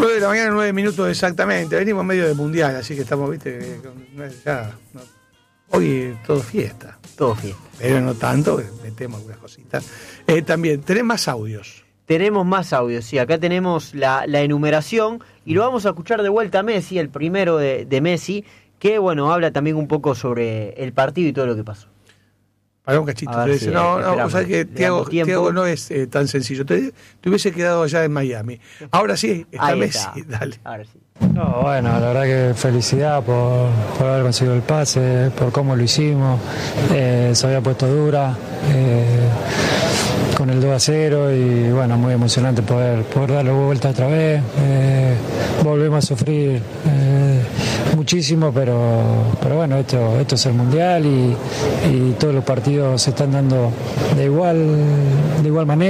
9 de la mañana, 9 minutos exactamente. Venimos medio de mundial, así que estamos, viste, hoy todo fiesta. Todo fiesta. Pero no tanto, metemos algunas cositas. También, ¿tenés más audios? Tenemos más audios, sí. Acá tenemos la enumeración y lo vamos a escuchar de vuelta a Messi, el primero de Messi, que, bueno, habla también un poco sobre el partido y todo lo que pasó. Para un cachito. O sea que Thiago no es tan sencillo. Te hubiese quedado allá en Miami. Ahora sí, está Messi. Dale. Ahora sí. No, bueno, la verdad que felicidad por haber conseguido el pase, por cómo lo hicimos. Se había puesto dura con el 2-0 y bueno, muy emocionante poder darle vuelta otra vez. Volvemos a sufrir muchísimo, pero bueno, esto es el Mundial y todos los partidos se están dando de igual manera.